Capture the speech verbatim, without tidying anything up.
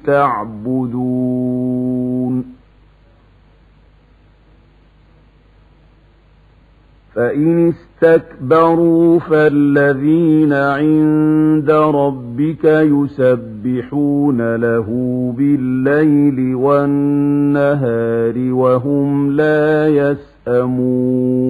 تعبدون فإن استكبروا فالذين عند ربك يسبحون له بالليل والنهار وهم لا يسأمون